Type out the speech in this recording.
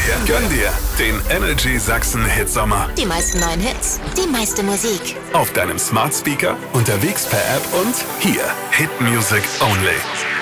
Gönn dir den Energy Sachsen Hitsommer. Die meisten neuen Hits, die meiste Musik. Auf deinem Smart Speaker, unterwegs per App und hier, Hit Music Only.